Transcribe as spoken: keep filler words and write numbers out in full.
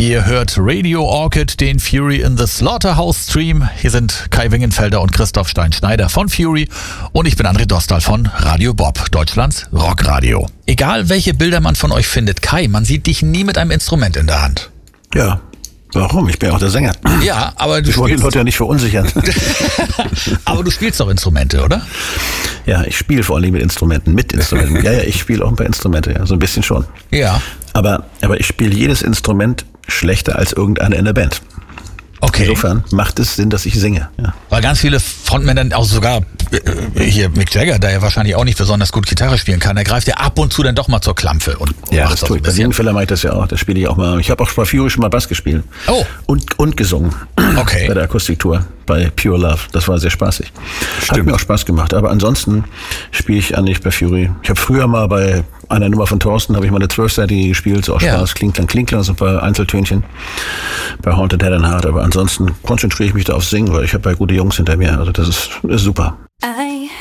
Ihr hört Radio Orchid, den Fury in the Slaughterhouse Stream. Hier sind Kai Wingenfelder und Christoph Stein-Schneider von Fury und ich bin André Dostal von Radio Bob, Deutschlands Rockradio. Egal welche Bilder man von euch findet, Kai, man sieht dich nie mit einem Instrument in der Hand. Ja, warum? Ich bin ja auch der Sänger. Ja, aber du Ich wollte die Leute ja nicht verunsichern. Aber du spielst doch Instrumente, oder? Ja, ich spiele vor allem mit Instrumenten, mit Instrumenten. Ja, ja, ich spiele auch ein paar Instrumente, ja, so ein bisschen schon. Ja. Aber, aber ich spiele jedes Instrument schlechter als irgendeiner in der Band. Okay. Insofern macht es Sinn, dass ich singe. Ja. Weil ganz viele Frontmänner, auch sogar äh, hier Mick Jagger, der ja wahrscheinlich auch nicht besonders gut Gitarre spielen kann, der greift ja ab und zu dann doch mal zur Klampfe. Und Ja, macht das auch tue ein ich. Bei bisschen. den Fällen mache ich das ja auch. Das spiele ich auch mal. Ich habe auch bei Fury schon mal Bass gespielt. Oh. Und, und gesungen. Okay. Bei der Akustiktour, bei Pure Love. Das war sehr spaßig. Hat Stimmt. mir auch Spaß gemacht. Aber ansonsten spiele ich eigentlich bei Fury. Ich habe früher mal bei einer Nummer von Thorsten, habe ich mal eine zwölfseitige gespielt. So auch Ja. Spaß. Klinklang, Klinklang, so ein paar Einzeltönchen. Bei Haunted Head and Heart. Aber ansonsten konzentriere ich mich da auf Singen, weil ich habe ja gute Jungs hinter mir. Also das ist, ist super. I